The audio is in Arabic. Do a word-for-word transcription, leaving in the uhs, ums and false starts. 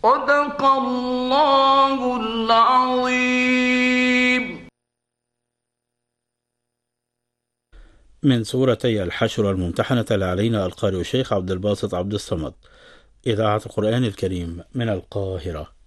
صدق الله العظيم. من سورتي الحشر الممتحنة علينا القارئ الشيخ عبد الباسط عبد الصمد، إذاعة القرآن الكريم من القاهرة.